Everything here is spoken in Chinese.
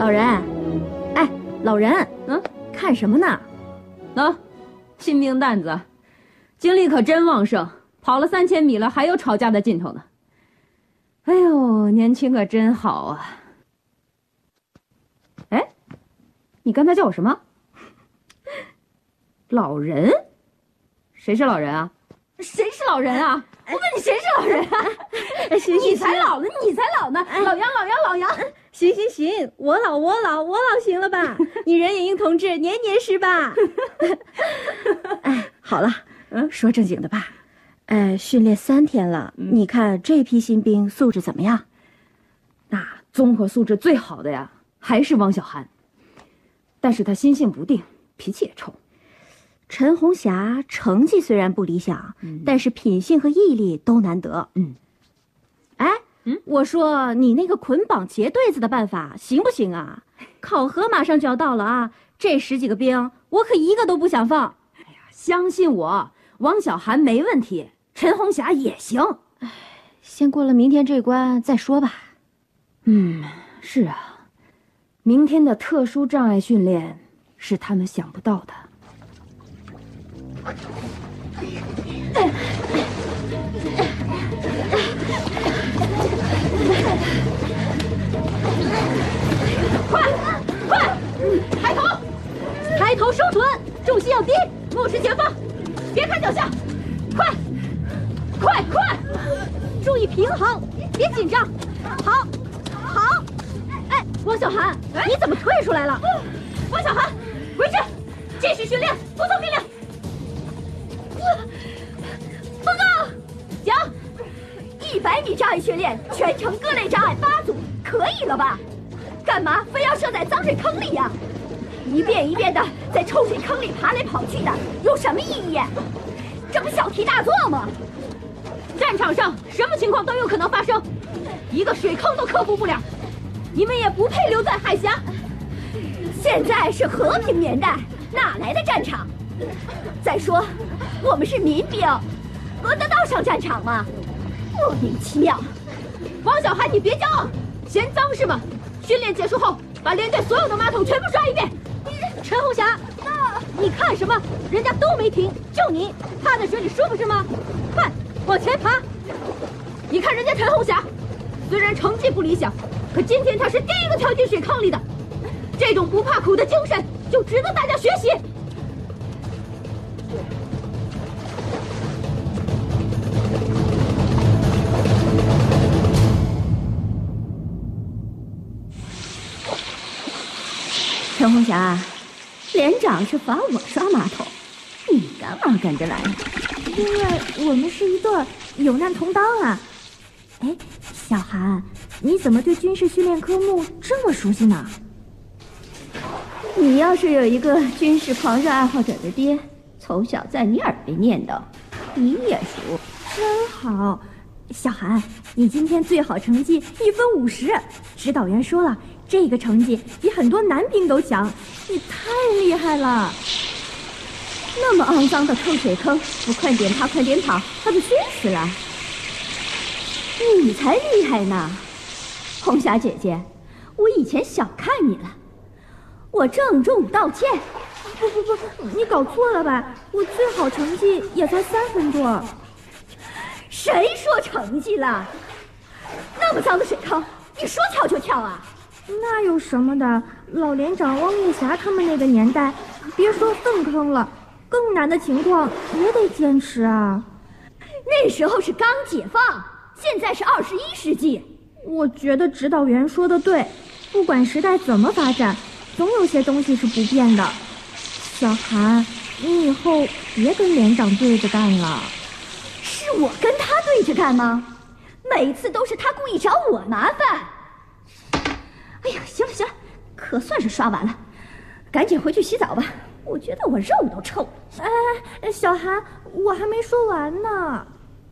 老人，哎，老人，看什么呢？ 新兵蛋子，精力可真旺盛，跑了3000米了，还有吵架的劲头呢。哎呦，年轻可真好啊！哎，你刚才叫我什么？老人？谁是老人啊？谁是老人啊？我问你谁是老人啊？你才老呢，你才老呢！老杨！ 行，我老行了吧？你任盈盈同志年是吧？哎，好了，说正经的吧。训练3天了，你看这批新兵素质怎么样？ 那综合素质最好的呀，还是汪小涵。但是他心性不定，脾气也冲。 陈红霞成绩虽然不理想，但是品性和毅力都难得。我说你那个捆绑结对子的办法行不行啊？考核马上就要到了啊，这10几个兵我可一个都不想放。 哎呀，相信我，汪小涵没问题，陈红霞也行。 先过了明天这关再说吧。 是啊，明天的特殊障碍训练是他们想不到的。快！抬头收臀，重心要低，目视前方，别看脚下，快！注意平衡，别紧张。好。哎，汪小涵，你怎么退出来了？汪小涵，回去，继续训练，服从命令。报告，讲，100米障碍训练，全程各类障碍8组，可以了吧？干嘛非要设在脏水坑里呀？一遍一遍的在臭水坑里爬来跑去的，有什么意义？这不小题大做吗？战场上什么情况都有可能发生，一个水坑都克服不了，你们也不配留在海峡。现在是和平年代，哪来的战场？再说，我们是民兵，轮得到上战场吗？莫名其妙。王小涵，你别骄傲，嫌脏是吗？训练结束后，把连队所有的马桶全部刷一遍。陈红霞，你看什么？人家都没停，就你趴在水里舒服是吗？快往前爬！你看人家陈红霞，虽然成绩不理想，可今天她是第一个跳进水坑里的，这种不怕苦的精神就值得大家学习。 陈红霞，连长是罚我刷马桶，你干嘛跟着来？因为我们是一对有难同当啊。哎，小涵，你怎么对军事训练科目这么熟悉呢？你要是有一个军事狂热爱好者的爹，从小在你耳边念叨，你也熟。真好。小涵，你今天最好成绩1分50，指导员说了，这个成绩比很多男兵都强，你太厉害了。那么肮脏的臭水坑，不快点爬快点跑，他就熏死了。你才厉害呢，红霞姐姐，我以前小看你了，我郑重道歉。不，你搞错了吧？我最好成绩也才3分多。谁说成绩了？那么脏的水坑，你说跳就跳啊？那有什么的？老连长汪月霞他们那个年代，别说粪坑了，更难的情况也得坚持啊。那时候是刚解放，现在是21世纪。我觉得指导员说的对，不管时代怎么发展，总有些东西是不变的。小涵，你以后别跟连长对着干了。是我跟他对着干吗？每次都是他故意找我麻烦。哎呀，行了，可算是刷完了，赶紧回去洗澡吧，我觉得我肉都臭。哎，小涵，我还没说完呢。